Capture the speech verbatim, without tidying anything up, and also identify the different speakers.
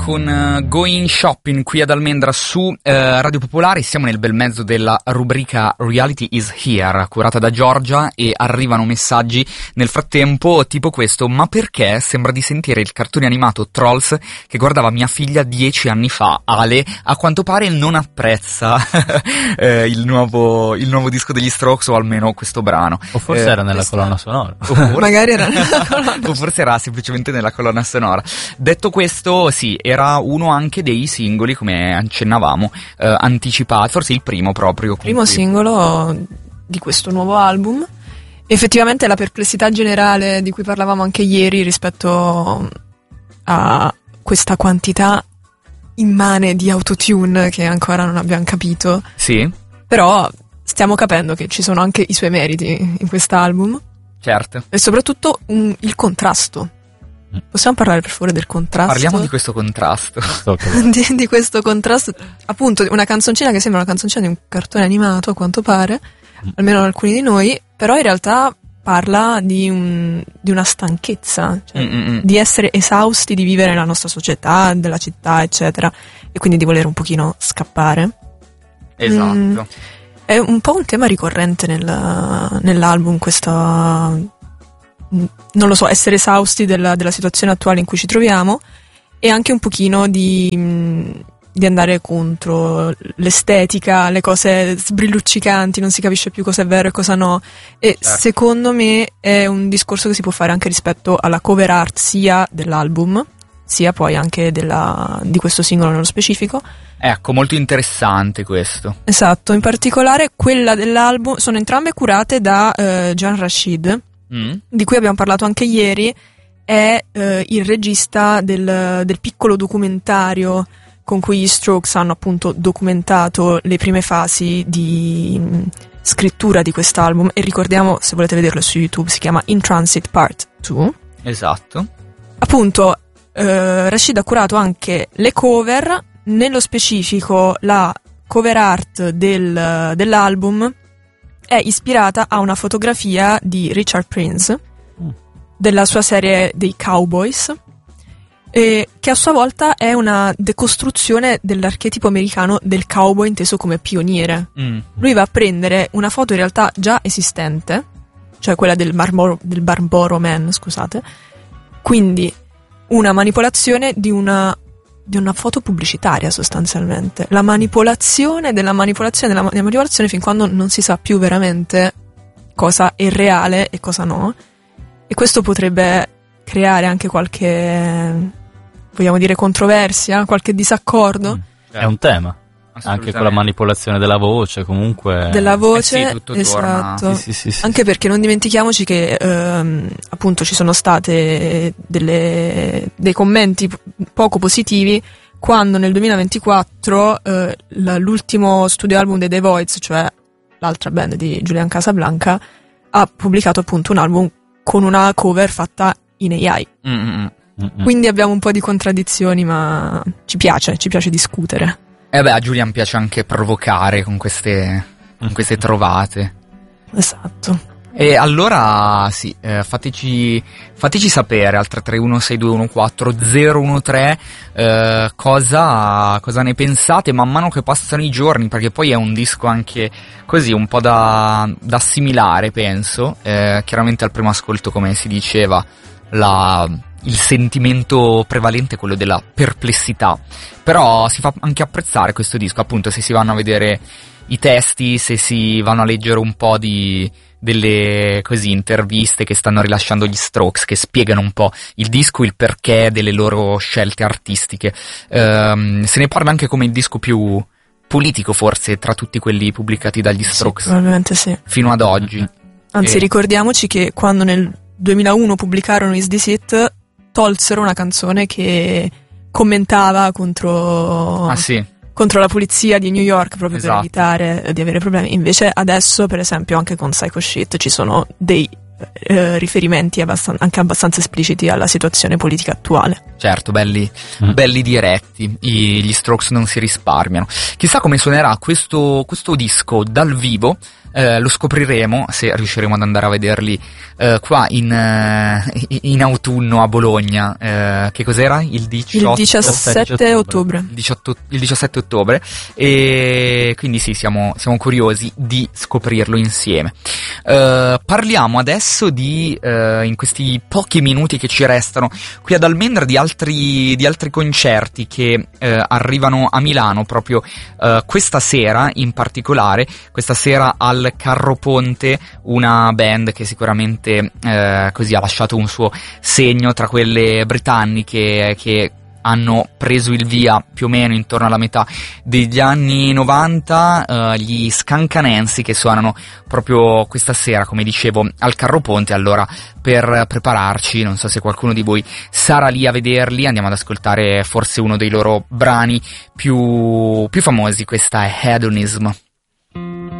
Speaker 1: con uh, Going Shopping qui ad Almendra su uh, Radio Popolare. Siamo nel bel mezzo della rubrica Reality is Here, curata da Giorgia, e arrivano messaggi nel frattempo tipo questo: ma perché sembra di sentire il cartone animato Trolls che guardava mia figlia dieci anni fa. Ale a quanto pare non apprezza eh, il nuovo il nuovo disco degli Strokes, o almeno questo brano,
Speaker 2: o forse eh, era nella questa... colonna sonora,
Speaker 1: o forse...
Speaker 3: magari era nella colonna
Speaker 1: o forse era semplicemente nella colonna sonora. Detto questo, sì, era uno anche dei singoli, come accennavamo, eh, anticipati, forse il primo proprio.
Speaker 3: Il primo
Speaker 1: cui...
Speaker 3: singolo di questo nuovo album. Effettivamente la perplessità generale di cui parlavamo anche ieri rispetto a questa quantità immane di autotune che ancora non abbiamo capito.
Speaker 1: Sì.
Speaker 3: Però stiamo capendo che ci sono anche i suoi meriti in quest'album.
Speaker 1: Certo.
Speaker 3: E soprattutto un, il contrasto. Possiamo parlare per favore del contrasto?
Speaker 1: Parliamo di questo contrasto.
Speaker 3: di, di questo contrasto. Appunto, una canzoncina che sembra una canzoncina di un cartone animato, a quanto pare, almeno alcuni di noi, però in realtà parla di, un, di una stanchezza, cioè di essere esausti di vivere nella nostra società, della città, eccetera, e quindi di voler un pochino scappare.
Speaker 1: Esatto. Mm,
Speaker 3: è un po' un tema ricorrente nel, nell'album, questa... non lo so, essere esausti della, della situazione attuale in cui ci troviamo, e anche un pochino di, di andare contro l'estetica, le cose sbrilluccicanti, non si capisce più cosa è vero e cosa no, e certo. Secondo me è un discorso che si può fare anche rispetto alla cover art sia dell'album sia poi anche della, di questo singolo nello specifico.
Speaker 1: Ecco, molto interessante questo.
Speaker 3: Esatto, in particolare quella dell'album sono entrambe curate da uh, Jan Rashid, Mm. di cui abbiamo parlato anche ieri. È eh, il regista del, del piccolo documentario con cui gli Strokes hanno appunto documentato le prime fasi di mh, scrittura di quest'album, e ricordiamo, se volete vederlo su YouTube, si chiama In Transit Part due.
Speaker 1: Esatto.
Speaker 3: Appunto eh, Rashid ha curato anche le cover, nello specifico la cover art del, dell'album è ispirata a una fotografia di Richard Prince, della sua serie dei Cowboys, e che a sua volta è una decostruzione dell'archetipo americano del cowboy inteso come pioniere. Mm. Lui va a prendere una foto in realtà già esistente, cioè quella del, Marlboro, del Marlboro Man, scusate, quindi una manipolazione di una... di una foto pubblicitaria sostanzialmente, la manipolazione della manipolazione della manipolazione fin quando non si sa più veramente cosa è reale e cosa no, e questo potrebbe creare anche qualche, vogliamo dire, controversia, qualche disaccordo.
Speaker 2: Mm. È un tema, anche con la manipolazione della voce, comunque
Speaker 3: della voce,
Speaker 1: eh sì, tutto
Speaker 3: esatto.
Speaker 1: torna.
Speaker 2: Sì, sì, sì,
Speaker 3: anche
Speaker 2: sì.
Speaker 3: Perché non dimentichiamoci che ehm, appunto ci sono state delle, dei commenti poco positivi quando nel duemilaventiquattro eh, l'ultimo studio album dei The Voids, cioè l'altra band di Julian Casablanca, ha pubblicato appunto un album con una cover fatta in A I. Mm-hmm. Mm-hmm. Quindi abbiamo un po' di contraddizioni, ma ci piace, ci piace discutere.
Speaker 1: E beh, a Julian piace anche provocare con queste, con queste trovate.
Speaker 3: Esatto.
Speaker 1: E allora sì, eh, fateci, fateci sapere al tre tre uno sei due uno quattro zero uno tre eh, cosa, cosa ne pensate man mano che passano i giorni, perché poi è un disco anche così un po' da, da assimilare, penso. Eh, chiaramente al primo ascolto, come si diceva, la... il sentimento prevalente è quello della perplessità, però si fa anche apprezzare questo disco, appunto, se si vanno a vedere i testi, se si vanno a leggere un po' di delle così interviste che stanno rilasciando gli Strokes, che spiegano un po' il disco, il perché delle loro scelte artistiche. Um, se ne parla anche come il disco più politico forse tra tutti quelli pubblicati dagli Strokes,
Speaker 3: sì, probabilmente sì,
Speaker 1: fino ad oggi.
Speaker 3: Anzi,
Speaker 1: e...
Speaker 3: ricordiamoci che quando nel duemilauno pubblicarono Is This It, tolsero una canzone che commentava contro
Speaker 1: ah, sì.
Speaker 3: contro la polizia di New York, proprio
Speaker 1: esatto.
Speaker 3: per evitare di avere problemi. Invece adesso, per esempio, anche con Psycho Shit ci sono dei eh, riferimenti abbastan- anche abbastanza espliciti alla situazione politica attuale.
Speaker 1: Certo, belli, mm. belli diretti. I, gli Strokes non si risparmiano. Chissà come suonerà questo, questo disco dal vivo, eh, lo scopriremo se riusciremo ad andare a vederli eh, qua in, eh, in autunno a Bologna. Eh, che cos'era? Il diciotto,
Speaker 3: il diciassette ottobre.
Speaker 1: Il, diciotto, il diciassette ottobre, e quindi sì, siamo, siamo curiosi di scoprirlo insieme. Eh, parliamo adesso di, eh, in questi pochi minuti che ci restano qui ad Almendra, di altri, di altri concerti che eh, arrivano a Milano proprio eh, questa sera, in particolare questa sera al Carro Ponte, una band che sicuramente eh, così ha lasciato un suo segno tra quelle britanniche che hanno preso il via più o meno intorno alla metà degli anni novanta, eh, gli Scancanensi, che suonano proprio questa sera, come dicevo, al Carro Ponte. Allora, per prepararci, non so se qualcuno di voi sarà lì a vederli, andiamo ad ascoltare forse uno dei loro brani più, più famosi. Questa è Hedonism.